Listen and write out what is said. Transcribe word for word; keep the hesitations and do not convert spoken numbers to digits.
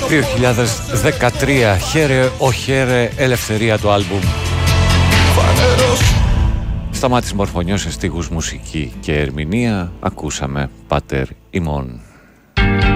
δύο χιλιάδες δεκατρία. Χαίρε, ο χαίρε, ελευθερία του άλμπουμ. Σταμάτης Μορφωνιός σε στίχους, μουσική και ερμηνεία. Ακούσαμε Πάτερ ημών.